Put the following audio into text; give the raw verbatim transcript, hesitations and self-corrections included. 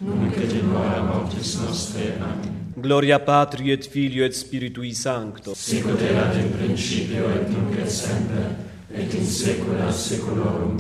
nunc et in hora mortis nostrae. Amen. Gloria Patri et Filio et Spiritui Sancto. Sicut erat in principio et nunc et semper, et in saecula saeculorum.